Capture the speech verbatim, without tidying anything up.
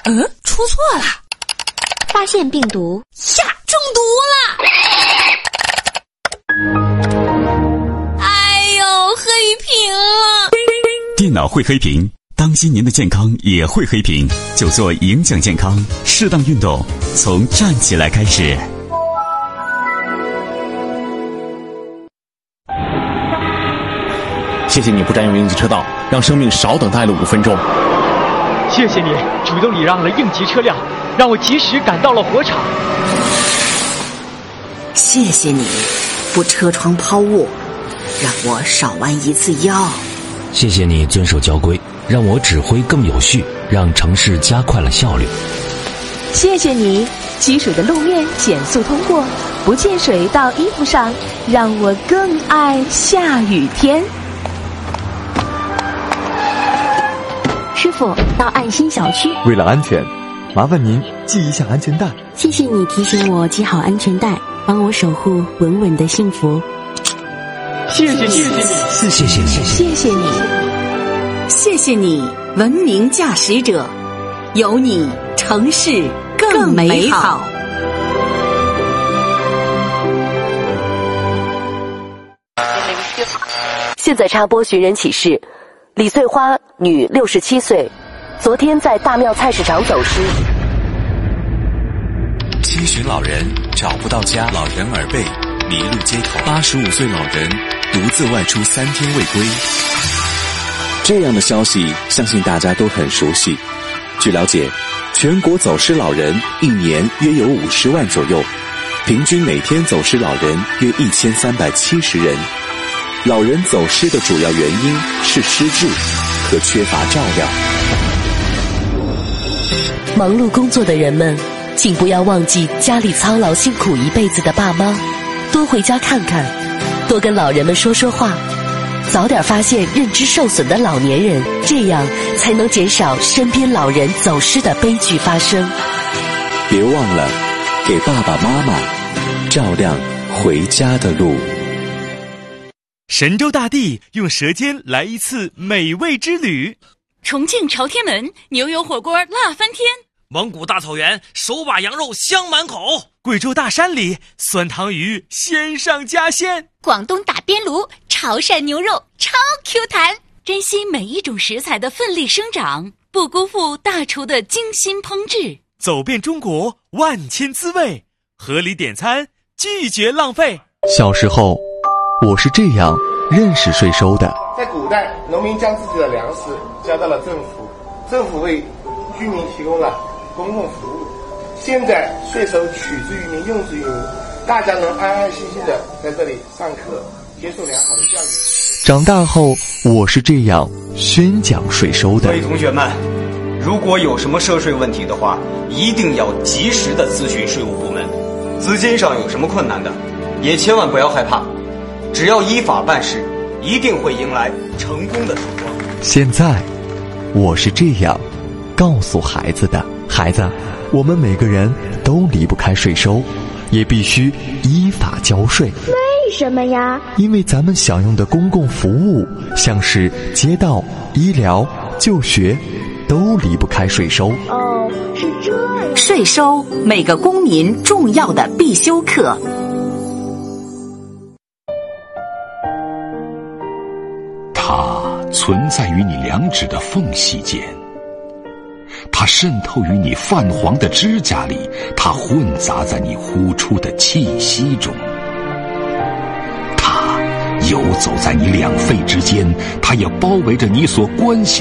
嗯，出错了， 发现病毒呀，中毒了！哎呦，黑屏了！ 电脑会黑屏，当心您的健康也会黑屏，就做影响健康，适当运动，从站起来开始。 谢谢你不占用应急车道，让生命少等待了五分钟。 谢谢你主动礼让了应急车辆，让我及时赶到了火场。 谢谢你不车窗抛物，让我少弯一次腰。 谢谢你遵守交规，让我指挥更有序，让城市加快了效率。 谢谢你积水的路面减速通过，不溅水到衣服上，让我更爱下雨天。 师傅，到爱心小区。 为了安全，麻烦您系一下安全带。 谢谢你提醒我系好安全带，帮我守护稳稳的幸福。 谢谢你，谢谢你， 谢谢你， 谢谢你， 谢谢你，文明驾驶者，有你，城市更美好。 现在插播寻人启事：李翠花，女，六十七岁，昨天在大庙菜市场走失。 七旬老人找不到家，老人耳背，迷路街头。八十五岁老人独自外出三天未归。 这样的消息，相信大家都很熟悉。据了解，全国走失老人一年约有五十万左右，平均每天走失老人约一千三百七十人。老人走失的主要原因是失智和缺乏照料。 忙碌工作的人们，请不要忘记家里操劳辛苦一辈子的爸妈，多回家看看，多跟老人们说说话，早点发现认知受损的老年人，这样才能减少身边老人走失的悲剧发生。 别忘了给爸爸妈妈照亮回家的路。 神州大地用舌尖来一次美味之旅。 重庆朝天门牛油火锅辣翻天， 蒙古大草原手把羊肉香满口， 贵州大山里酸汤鱼鲜上加鲜， 广东打边炉潮汕牛肉超 Q 弹。珍惜每一种食材的奋力生长，不辜负大厨的精心烹制。 走遍中国万千滋味，合理点餐，拒绝浪费。 小时候我是这样认识税收的。 在古代，农民将自己的粮食交到了政府，政府为居民提供了公共服务。现在税收取之于民，用之于民，大家能安安心心的在这里上课，接受良好的教育。 长大后，我是这样宣讲税收的。 各位同学们，如果有什么涉税问题的话，一定要及时的咨询税务部门。资金上有什么困难的，也千万不要害怕，只要依法办事，一定会迎来成功的曙光。 现在我是这样告诉孩子的：孩子，我们每个人都离不开税收，也必须依法交税。 为什么呀？ 因为咱们享用的公共服务，像是街道、医疗、就学，都离不开税收。 哦，是这样。 税收，每个公民重要的必修课。 存在于你两指的缝隙间，它渗透于你泛黄的指甲里，它混杂在你呼出的气息中，它游走在你两肺之间，它也包围着你所关心